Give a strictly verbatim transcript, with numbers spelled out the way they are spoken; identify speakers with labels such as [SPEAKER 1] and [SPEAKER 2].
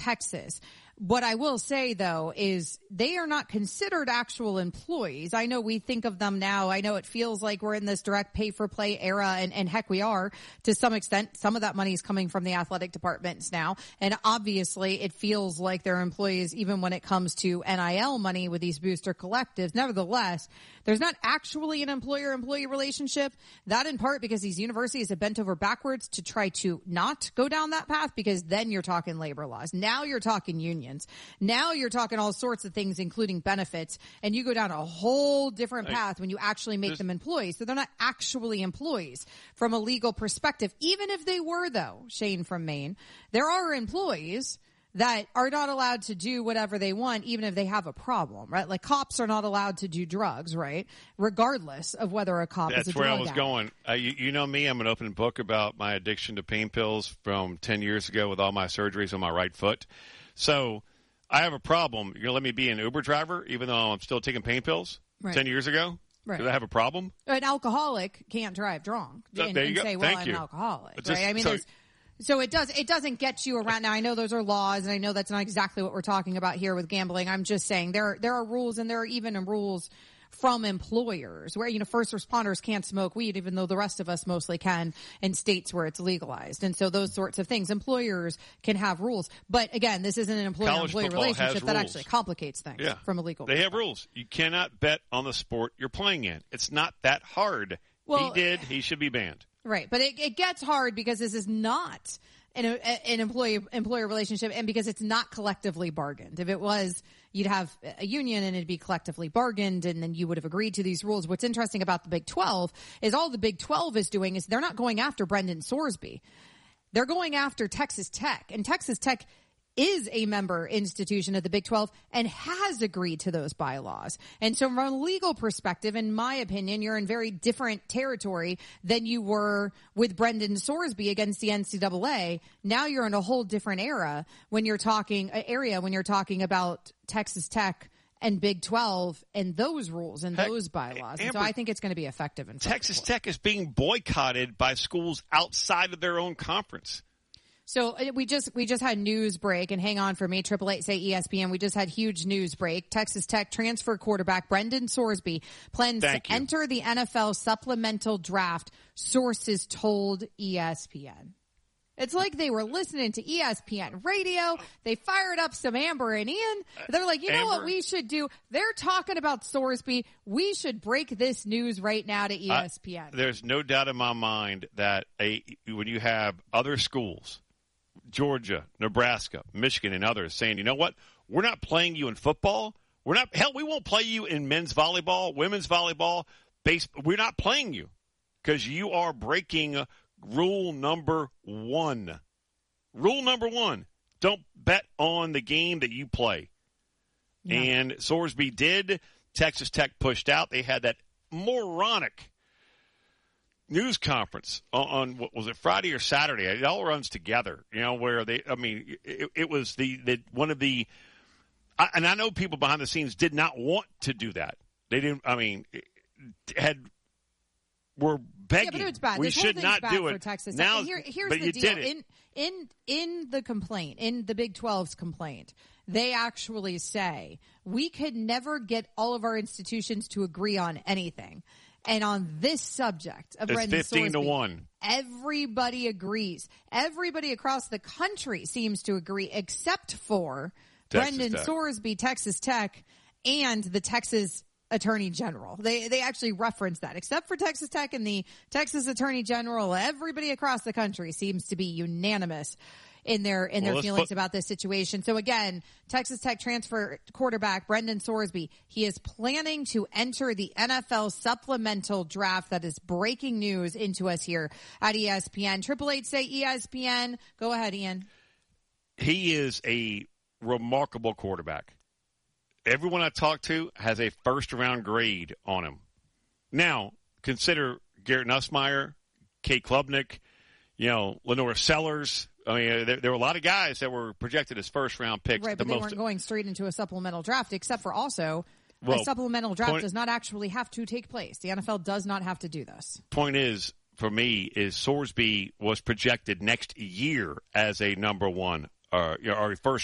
[SPEAKER 1] Texas. What I will say, though, is they are not considered actual employees. I know we think of them now. I know it feels like we're in this direct pay-for-play era, and, and heck, we are to some extent. Some of that money is coming from the athletic departments now, and obviously it feels like they're employees even when it comes to N I L money with these booster collectives. Nevertheless, there's not actually an employer-employee relationship. That in part because these universities have bent over backwards to try to not go down that path, because then you're talking labor laws. Now you're talking unions. Now you're talking all sorts of things, including benefits, and you go down a whole different path when you actually make them employees. So they're not actually employees from a legal perspective. Even if they were, though, Shane from Maine, there are employees that are not allowed to do whatever they want, even if they have a problem, right? Like cops are not allowed to do drugs, right? Regardless of whether a cop
[SPEAKER 2] That's
[SPEAKER 1] is a
[SPEAKER 2] where
[SPEAKER 1] drug
[SPEAKER 2] I was
[SPEAKER 1] addict.
[SPEAKER 2] going. Uh, you, you know me, I'm an open book about my addiction to pain pills from ten years ago with all my surgeries on my right foot. So I have a problem. You're going to let me be an Uber driver even though I'm still taking pain pills
[SPEAKER 1] Right.
[SPEAKER 2] ten years ago?
[SPEAKER 1] Right.
[SPEAKER 2] Do I have a problem?
[SPEAKER 1] An alcoholic can't drive drunk
[SPEAKER 2] So,
[SPEAKER 1] and,
[SPEAKER 2] there you
[SPEAKER 1] and
[SPEAKER 2] go.
[SPEAKER 1] say, well,
[SPEAKER 2] Thank
[SPEAKER 1] I'm
[SPEAKER 2] you.
[SPEAKER 1] an alcoholic,
[SPEAKER 2] Just-
[SPEAKER 1] right? I mean,
[SPEAKER 2] so-
[SPEAKER 1] there's, so it does, it doesn't get you around. Now, I know those are laws, and I know that's not exactly what we're talking about here with gambling. I'm just saying there, there are rules, and there are even rules from employers where, you know, first responders can't smoke weed, even though the rest of us mostly can in states where it's legalized. And so those sorts of things, employers can have rules. But again, this isn't an employer-employee relationship that actually complicates things
[SPEAKER 2] Yeah.
[SPEAKER 1] from a legal
[SPEAKER 2] They have
[SPEAKER 1] perspective.
[SPEAKER 2] rules. You cannot bet on the sport you're playing in. It's not that hard.
[SPEAKER 1] Well,
[SPEAKER 2] he did. He should be banned.
[SPEAKER 1] Right. But it, it gets hard because this is not an, an employee employer relationship, and because it's not collectively bargained. If it was, you'd have a union and it'd be collectively bargained, and then you would have agreed to these rules. What's interesting about the Big twelve is all the Big twelve is doing is they're not going after Brendan Sorsby. They're going after Texas Tech, and Texas Tech is a member institution of the Big twelve and has agreed to those bylaws. And so from a legal perspective, in my opinion, you're in very different territory than you were with Brendan Sorsby against the N C double A. Now you're in a whole different era when you're talking, uh, area when you're talking about Texas Tech and Big twelve and those rules and
[SPEAKER 2] Heck,
[SPEAKER 1] those bylaws. And
[SPEAKER 2] Amber,
[SPEAKER 1] so I think it's going to be effective. In
[SPEAKER 2] Texas Tech is being boycotted by schools outside of their own conference.
[SPEAKER 1] So we just we just had news break, and hang on for me, triple eight say E S P N. We just had huge news break. Texas Tech transfer quarterback Brendan Sorsby plans
[SPEAKER 2] Thank
[SPEAKER 1] to
[SPEAKER 2] you.
[SPEAKER 1] enter the N F L supplemental draft, sources told E S P N. It's like they were listening to E S P N radio. They fired up some Amber and Ian. They're like, you know
[SPEAKER 2] Amber.
[SPEAKER 1] what we should do? They're talking about Sorsby. We should break this news right now to E S P N.
[SPEAKER 2] Uh, there's no doubt in my mind that a when you have other schools, Georgia, Nebraska, Michigan, and others saying, you know what, we're not playing you in football. We're not, hell, we won't play you in men's volleyball, women's volleyball, base. We're not playing you because you are breaking rule number one. Rule number one, don't bet on the game that you play.
[SPEAKER 1] Yeah.
[SPEAKER 2] And Sorsby did. Texas Tech pushed out. They had that moronic news conference on, on what was it, Friday or Saturday? It all runs together, you know, where they, I mean, it, it was the, the, one of the, I, and I know people behind the scenes did not want to do that. They didn't, I mean, had, were begging.
[SPEAKER 1] Yeah, but it's bad.
[SPEAKER 2] We
[SPEAKER 1] This whole
[SPEAKER 2] should
[SPEAKER 1] thing's
[SPEAKER 2] not
[SPEAKER 1] bad
[SPEAKER 2] do
[SPEAKER 1] for
[SPEAKER 2] it.
[SPEAKER 1] Texas.
[SPEAKER 2] Now,
[SPEAKER 1] Here, here's
[SPEAKER 2] but
[SPEAKER 1] the
[SPEAKER 2] you
[SPEAKER 1] deal.
[SPEAKER 2] did it.
[SPEAKER 1] In in in the complaint, in the Big twelve's complaint, they actually say we could never get all of our institutions to agree on anything. And on this subject of
[SPEAKER 2] It's
[SPEAKER 1] Brendan
[SPEAKER 2] fifteen to
[SPEAKER 1] Sorsby,
[SPEAKER 2] one.
[SPEAKER 1] everybody agrees. Everybody across the country seems to agree, except for
[SPEAKER 2] Texas
[SPEAKER 1] Brendan
[SPEAKER 2] Tech.
[SPEAKER 1] Sorsby, Texas Tech, and the Texas Attorney General. They they actually reference that. Except for Texas Tech and the Texas Attorney General, everybody across the country seems to be unanimous in their in
[SPEAKER 2] Well,
[SPEAKER 1] their
[SPEAKER 2] let's
[SPEAKER 1] feelings
[SPEAKER 2] put-
[SPEAKER 1] about this situation. So again, Texas Tech transfer quarterback Brendan Sorsby, he is planning to enter the N F L supplemental draft. That is breaking news into us here at E S P N. Triple eight say E S P N. Go ahead, Ian.
[SPEAKER 2] He is a remarkable quarterback. Everyone I talk to has a first-round grade on him. Now, consider Garrett Nussmeier, Kate Klubnik, you know, Lenora Sellers. I mean, there, there were a lot of guys that were projected as first-round picks.
[SPEAKER 1] Right,
[SPEAKER 2] the
[SPEAKER 1] but they
[SPEAKER 2] most,
[SPEAKER 1] weren't going straight into a supplemental draft, except for also
[SPEAKER 2] Well,
[SPEAKER 1] a supplemental draft
[SPEAKER 2] point-
[SPEAKER 1] does not actually have to take place. The N F L does not have to do this.
[SPEAKER 2] Point is, for me, is Sorsby was projected next year as a number one, uh, or a first